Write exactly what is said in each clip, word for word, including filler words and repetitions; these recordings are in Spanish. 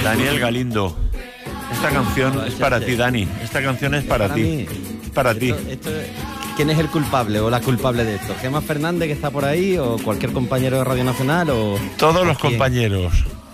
Daniel Galindo. Esta canción es para ti, Dani. Esta canción es para, para ti. Es para esto, ti. Esto, ¿Quién es el culpable o la culpable de esto? ¿Gemma Fernández, que está por ahí, o cualquier compañero de Radio Nacional? O Todos los compañeros.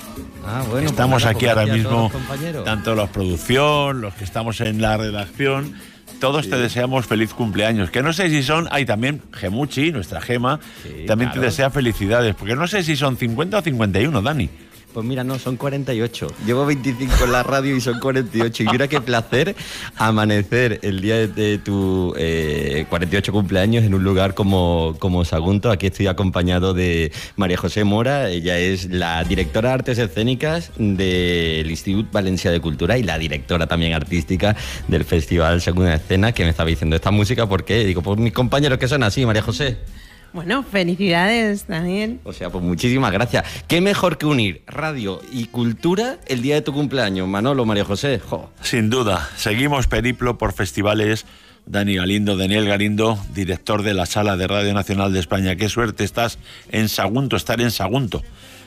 Ah, bueno, estamos pues aquí ahora mismo, los tanto la producción, los que estamos en la redacción, todos sí. Te deseamos feliz cumpleaños. Que no sé si son, hay también Gemuchi, nuestra Gema, sí, también claro. Te desea felicidades, porque no sé si son cincuenta o cincuenta y uno, Dani. Pues mira, no, son cuarenta y ocho. Llevo veinticinco en la radio y son cuarenta y ocho. Y mira qué placer amanecer el día de, de tu eh, cuarenta y ocho cumpleaños en un lugar como, como Sagunto. Aquí estoy acompañado de María José Mora. Ella es la directora de Artes Escénicas del Instituto Valencià de Cultura y la directora también artística del Festival Segunda Escena, que me estaba diciendo esta música. ¿Por qué? Digo, pues mis compañeros que son así, María José. Bueno, felicidades, Daniel. O sea, pues muchísimas gracias. ¿Qué mejor que unir radio y cultura el día de tu cumpleaños, Manolo, María José? Jo. Sin duda. Seguimos periplo por festivales. Dani Galindo, Daniel Galindo, director de la Sala de Radio Nacional de España. Qué suerte estás en Sagunto, estar en Sagunto.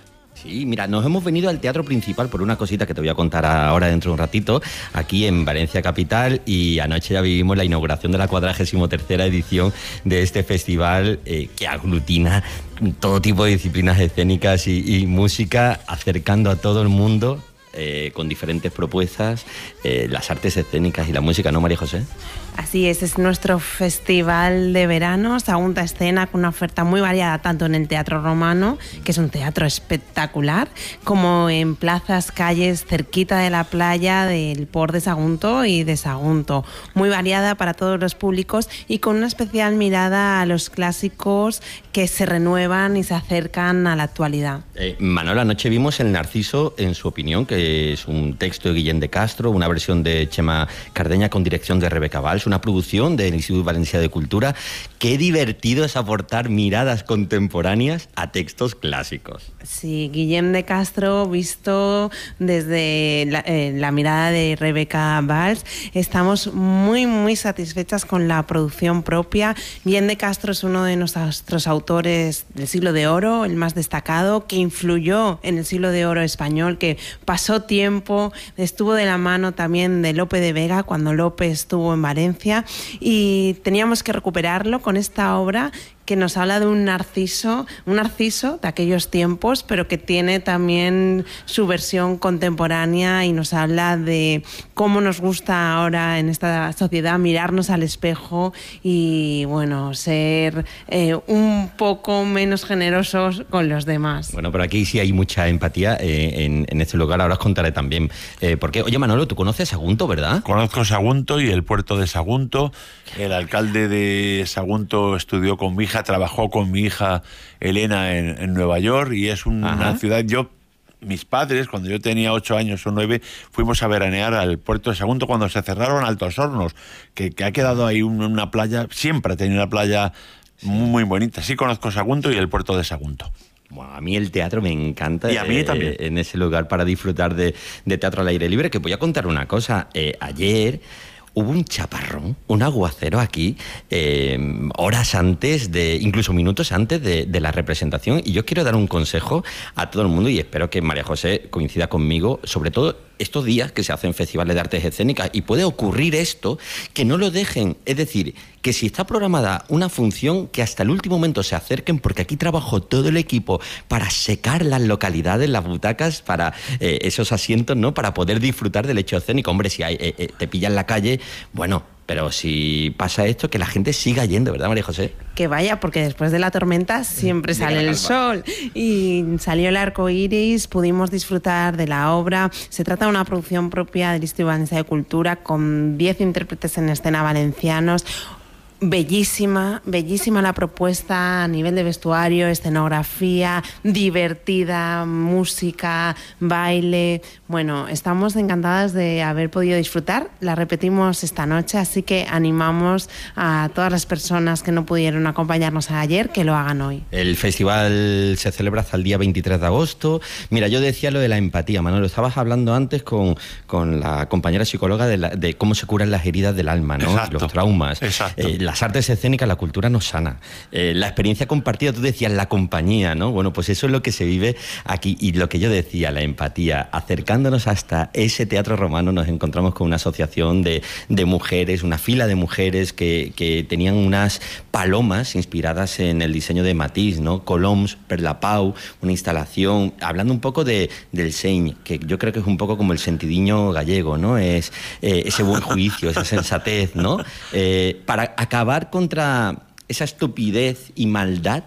Sí, mira, nos hemos venido al Teatro Principal por una cosita que te voy a contar ahora dentro de un ratito, aquí en Valencia Capital, y anoche ya vivimos la inauguración de la cuadragésima tercera edición de este festival eh, que aglutina todo tipo de disciplinas escénicas y, y música, acercando a todo el mundo eh, con diferentes propuestas, eh, las artes escénicas y la música, ¿no, María José? Así es, es nuestro festival de verano, Sagunto Escena, con una oferta muy variada, tanto en el Teatro Romano, que es un teatro espectacular, como en plazas, calles cerquita de la playa del Port de Sagunto y de Sagunto. Muy variada para todos los públicos y con una especial mirada a los clásicos que se renuevan y se acercan a la actualidad. Eh, Manuel, anoche vimos El Narciso, en su opinión, que es un texto de Guillem de Castro, una versión de Chema Cardeña con dirección de Rebeca Valls, una producción del Instituto Valencià de Cultura. Qué divertido es aportar miradas contemporáneas a textos clásicos. Sí, Guillem de Castro, visto desde la, eh, la mirada de Rebeca Valls, estamos muy, muy satisfechas con la producción propia. Guillem de Castro es uno de nuestros autores del siglo de oro, el más destacado, que influyó en el siglo de oro español, que pasó tiempo, estuvo de la mano también de Lope de Vega cuando Lope estuvo en Valencia, y teníamos que recuperarlo con esta obra que nos habla de un narciso, un narciso de aquellos tiempos, pero que tiene también su versión contemporánea y nos habla de cómo nos gusta ahora en esta sociedad mirarnos al espejo y, bueno, ser eh, un poco menos generosos con los demás. Bueno, pero aquí sí hay mucha empatía eh, en, en este lugar, ahora os contaré también. Eh, porque, oye, Manolo, tú conoces Sagunto, ¿verdad? Conozco Sagunto y el puerto de Sagunto. El alcalde de Sagunto estudió con mi hija, trabajó con mi hija Elena en, en Nueva York, y es una Ajá. ciudad... Yo, mis padres, cuando yo tenía ocho años o nueve, fuimos a veranear al puerto de Sagunto cuando se cerraron Altos Hornos, que, que ha quedado ahí una, una playa, siempre ha tenido una playa sí. muy, muy bonita. Sí conozco Sagunto y el puerto de Sagunto. Bueno, a mí el teatro me encanta. Y a mí también. Eh, en ese lugar para disfrutar de, de teatro al aire libre, que voy a contar una cosa. Eh, ayer... Hubo un chaparrón, un aguacero aquí, eh, horas antes, de, incluso minutos antes de, de la representación. Y yo quiero dar un consejo a todo el mundo, y espero que María José coincida conmigo, sobre todo estos días que se hacen festivales de artes escénicas, y puede ocurrir esto, que no lo dejen. Es decir, que si está programada una función, que hasta el último momento se acerquen, porque aquí trabajó todo el equipo para secar las localidades, las butacas, para eh, esos asientos, ¿no? Para poder disfrutar del hecho escénico. Hombre, si hay, eh, eh, te pilla en la calle, bueno, pero si pasa esto, que la gente siga yendo, ¿verdad, María José? Que vaya, porque después de la tormenta siempre sale el sol. Y salió el arco iris, pudimos disfrutar de la obra. Se trata de una producción propia del Instituto Valencià de Cultura, con diez intérpretes en escena valencianos. Bellísima, bellísima la propuesta a nivel de vestuario, escenografía, divertida, música, baile. Bueno, estamos encantadas de haber podido disfrutar. La repetimos esta noche, así que animamos a todas las personas que no pudieron acompañarnos ayer que lo hagan hoy. El festival se celebra hasta el día veintitrés de agosto. Mira, yo decía lo de la empatía, Manolo. Estabas hablando antes con, con la compañera psicóloga de, la, de cómo se curan las heridas del alma, ¿no? Exacto. Los traumas. Exacto. Eh, la las artes escénicas, la cultura nos sana. Eh, la experiencia compartida, tú decías, la compañía, ¿no? Bueno, pues eso es lo que se vive aquí. Y lo que yo decía, la empatía. Acercándonos hasta ese Teatro Romano, nos encontramos con una asociación de, de mujeres, una fila de mujeres que, que tenían unas palomas inspiradas en el diseño de Matisse, ¿no? Coloms per la Pau, una instalación, hablando un poco de, del seny, que yo creo que es un poco como el sentidiño gallego, ¿no? Es eh, ese buen juicio, esa sensatez, ¿no? Eh, para acabar contra esa estupidez y maldad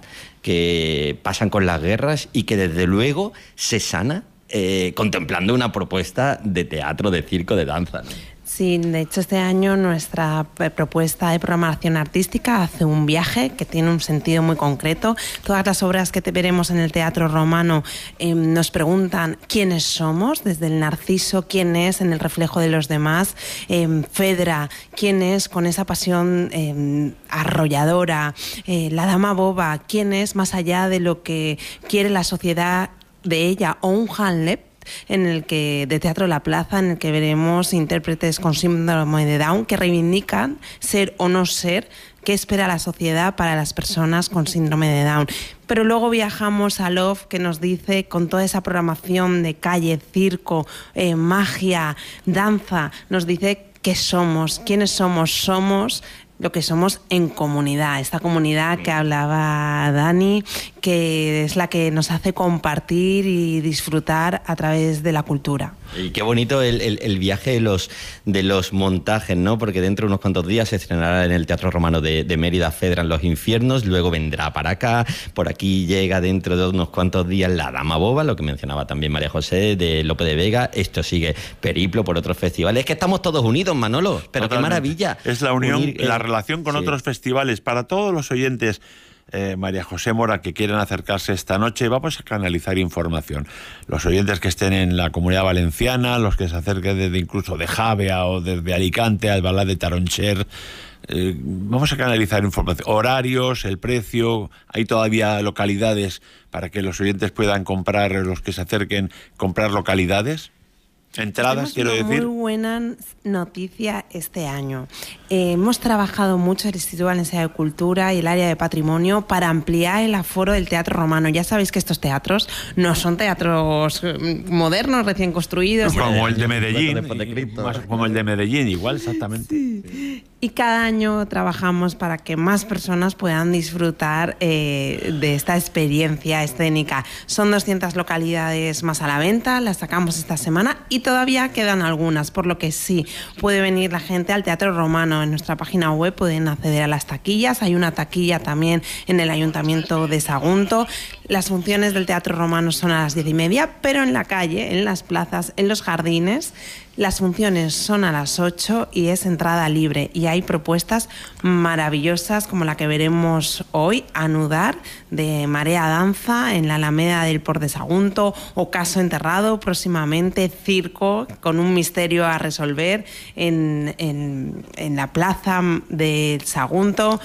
que pasan con las guerras y que desde luego se sana eh, contemplando una propuesta de teatro, de circo, de danza, ¿no? Sí, de hecho este año nuestra propuesta de programación artística hace un viaje que tiene un sentido muy concreto. Todas las obras que te veremos en el Teatro Romano eh, nos preguntan quiénes somos, desde el Narciso, quién es en el reflejo de los demás, eh, Fedra, quién es con esa pasión eh, arrolladora, eh, la Dama Boba, quién es más allá de lo que quiere la sociedad de ella, o un Hamlet en el que de Teatro La Plaza, en el que veremos intérpretes con síndrome de Down que reivindican ser o no ser, qué espera la sociedad para las personas con síndrome de Down. Pero luego viajamos a Love, que nos dice, con toda esa programación de calle, circo, eh, magia, danza, nos dice qué somos, quiénes somos. Somos lo que somos en comunidad, esta comunidad que hablaba Dani, que es la que nos hace compartir y disfrutar a través de la cultura. Y qué bonito el, el, el viaje de los, de los montajes, ¿no? Porque dentro de unos cuantos días se estrenará en el Teatro Romano de, de Mérida Fedra en Los Infiernos, luego vendrá para acá, por aquí llega dentro de unos cuantos días La Dama Boba, lo que mencionaba también María José, de Lope de Vega. Esto sigue periplo por otros festivales. Es que estamos todos unidos, Manolo, pero Totalmente. Qué maravilla. Es la unión, unir, eh, la relación con sí. otros festivales. Para todos los oyentes, Eh, María José Mora, que quieran acercarse esta noche, vamos a canalizar información. Los oyentes que estén en la Comunidad Valenciana, los que se acerquen desde incluso de Javea o desde Alicante, Albalá de Taroncher, eh, vamos a canalizar información, horarios, el precio. Hay todavía localidades para que los oyentes puedan comprar, los que se acerquen, comprar localidades. Entradas, quiero decir. Tenemos una muy buena noticia este año. Eh, hemos trabajado mucho el Instituto Valenciano de Cultura y el área de patrimonio para ampliar el aforo del Teatro Romano. Ya sabéis que estos teatros no son teatros modernos, recién construidos. Como el de Medellín, más como el de Medellín, igual, exactamente. Sí. Sí. Y cada año trabajamos para que más personas puedan disfrutar eh, de esta experiencia escénica. Son doscientas localidades más a la venta, las sacamos esta semana y todavía quedan algunas, por lo que sí, puede venir la gente al Teatro Romano. En nuestra página web pueden acceder a las taquillas, hay una taquilla también en el Ayuntamiento de Sagunto. Las funciones del Teatro Romano son a las diez y media, pero en la calle, en las plazas, en los jardines, las funciones son a las ocho y es entrada libre. Y hay propuestas maravillosas como la que veremos hoy, Anudar, de Marea Danza, en la Alameda del Port de Sagunto, Ocaso Enterrado, próximamente Circo, con un misterio a resolver en, en, en la plaza de Sagunto,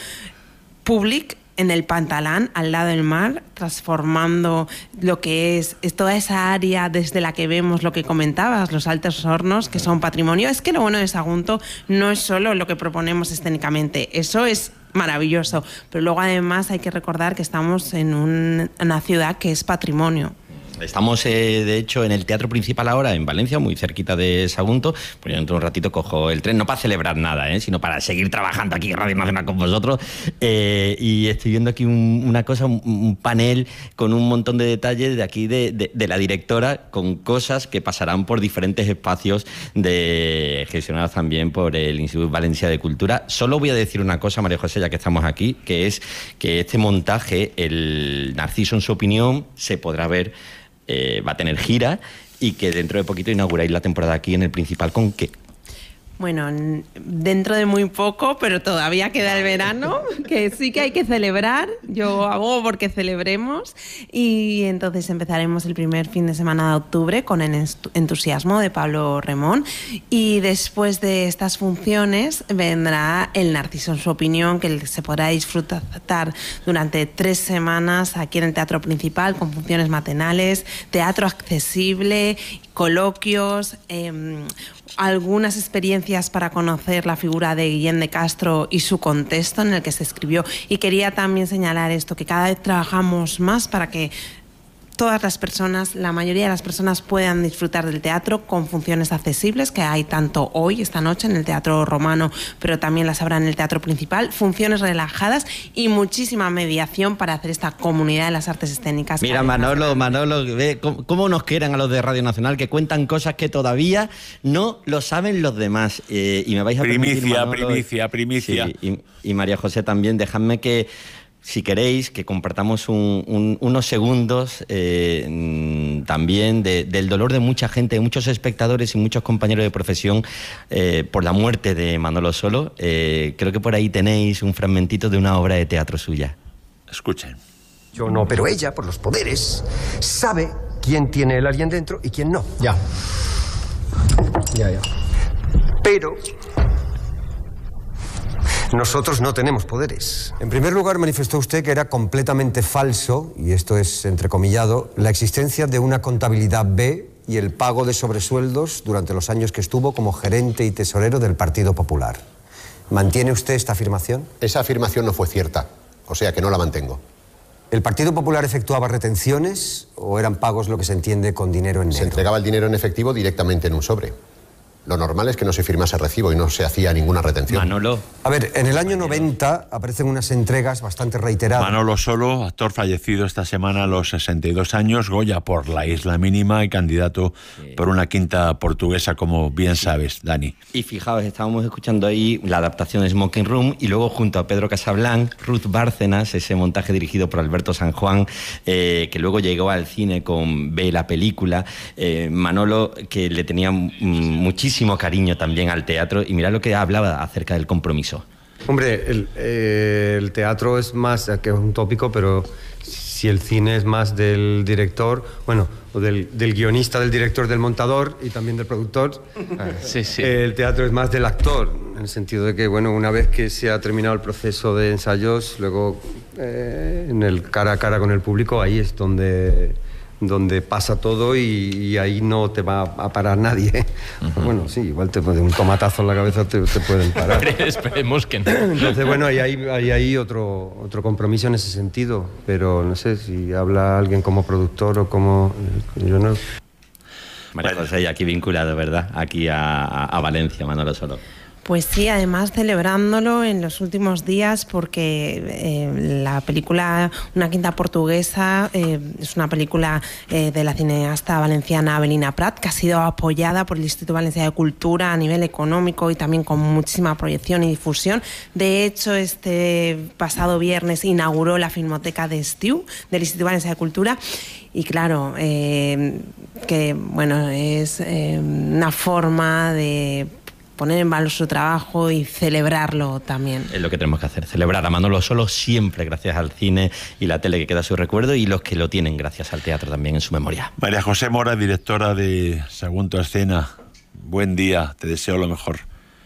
Public, en el Pantalán, al lado del mar, transformando lo que es, es toda esa área desde la que vemos lo que comentabas, los Altos Hornos, que son patrimonio. Es que lo bueno de Sagunto no es solo lo que proponemos escénicamente, eso es maravilloso, pero luego además hay que recordar que estamos en un, una ciudad que es patrimonio. Estamos, eh, de hecho, en el Teatro Principal ahora, en Valencia, muy cerquita de Sagunto. Pues yo dentro de un ratito cojo el tren, no para celebrar nada, ¿eh? sino para seguir trabajando aquí en Radio Nacional con vosotros. Eh, y estoy viendo aquí un, una cosa, un, un panel con un montón de detalles de aquí de, de, de la directora, con cosas que pasarán por diferentes espacios de gestionados también por el Instituto Valencia de Cultura. Solo voy a decir una cosa, María José, ya que estamos aquí, que es que este montaje, el Narciso en su opinión, se podrá ver. Eh, va a tener gira y que dentro de poquito inauguráis la temporada aquí en el Principal. ¿Con qué? Bueno, dentro de muy poco, pero todavía queda el verano, que sí que hay que celebrar. Yo abogo porque celebremos. Y entonces empezaremos el primer fin de semana de octubre con el entusiasmo de Pablo Remón. Y después de estas funciones vendrá el Narciso en su opinión, que se podrá disfrutar durante tres semanas aquí en el Teatro Principal, con funciones matinales, teatro accesible, coloquios, eh, algunas experiencias para conocer la figura de Guillén de Castro y su contexto en el que se escribió. Y quería también señalar esto, que cada vez trabajamos más para que todas las personas, la mayoría de las personas puedan disfrutar del teatro con funciones accesibles, que hay tanto hoy, esta noche, en el Teatro Romano, pero también las habrá en el Teatro Principal, funciones relajadas y muchísima mediación para hacer esta comunidad de las artes escénicas. Mira, Manolo, Manolo, ve cómo, cómo nos quieren a los de Radio Nacional, que cuentan cosas que todavía no lo saben los demás. Eh, y me vais a primicia, permitir, Manolo, primicia, primicia. Sí, y, y María José también, dejadme que, si queréis, que compartamos un, un, unos segundos eh, también de, del dolor de mucha gente, de muchos espectadores y muchos compañeros de profesión eh, por la muerte de Manolo Solo. Eh, creo que por ahí tenéis un fragmentito de una obra de teatro suya. Escuchen. Yo no, pero ella, por los poderes, sabe quién tiene el alien dentro y quién no. Ya. Ya, ya. Pero nosotros no tenemos poderes. En primer lugar, manifestó usted que era completamente falso, y esto es entrecomillado, la existencia de una contabilidad B y el pago de sobresueldos durante los años que estuvo como gerente y tesorero del Partido Popular. ¿Mantiene usted esta afirmación? Esa afirmación no fue cierta, o sea que no la mantengo. ¿El Partido Popular efectuaba retenciones o eran pagos lo que se entiende con dinero en negro? Se entregaba el dinero en efectivo directamente en un sobre. Lo normal es que no se firmase recibo y no se hacía ninguna retención. Manolo. A ver, en el año noventa aparecen unas entregas bastante reiteradas. Manolo Solo, actor fallecido esta semana a los sesenta y dos años, Goya por La Isla Mínima y candidato sí. por una quinta portuguesa, como bien sabes, Dani. Y fijaos, estábamos escuchando ahí la adaptación de Smoking Room y luego junto a Pedro Casablanc, Ruth Bárcenas, ese montaje dirigido por Alberto San Juan, eh, que luego llegó al cine con Ve la película. Eh, Manolo, que le tenía muchísimo cariño también al teatro, y mirad lo que hablaba acerca del compromiso. Hombre, el, eh, el teatro es más, que es un tópico, pero si el cine es más del director, bueno, o del, del guionista, del director, del montador y también del productor, ah, sí, sí. Eh, el teatro es más del actor, en el sentido de que, bueno, una vez que se ha terminado el proceso de ensayos, luego eh, en el cara a cara con el público, ahí es donde... donde pasa todo y, y ahí no te va a parar nadie. Uh-huh. Bueno, sí, igual te puede, un tomatazo en la cabeza te, te pueden parar. Esperemos que no. Entonces, bueno, hay ahí, hay ahí otro, otro compromiso en ese sentido, pero no sé, si habla alguien como productor o como... yo no... María José, aquí vinculado, ¿verdad? Aquí a, a Valencia, Manolo Solo. Pues sí, además celebrándolo en los últimos días porque eh, la película Una quinta portuguesa eh, es una película eh, de la cineasta valenciana Avelina Prat, que ha sido apoyada por el Instituto Valenciano de Cultura a nivel económico y también con muchísima proyección y difusión. De hecho, este pasado viernes inauguró la Filmoteca de Estiu del Instituto Valenciano de Cultura. Y claro, eh, que bueno, es eh, una forma de poner en valor su trabajo y celebrarlo también. Es lo que tenemos que hacer, celebrar a Manolo Solo siempre gracias al cine y la tele que queda a su recuerdo, y los que lo tienen gracias al teatro también en su memoria. María José Mora, directora de Segundo Escena, buen día, te deseo lo mejor.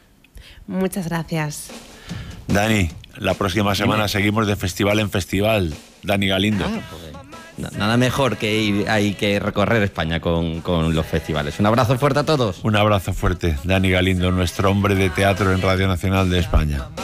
Muchas gracias. Dani, la próxima semana seguimos de festival en festival. Dani Galindo. Ah, pues, nada mejor que ir, hay que recorrer España con, con los festivales. Un abrazo fuerte a todos. Un abrazo fuerte. Dani Galindo, nuestro hombre de teatro en Radio Nacional de España.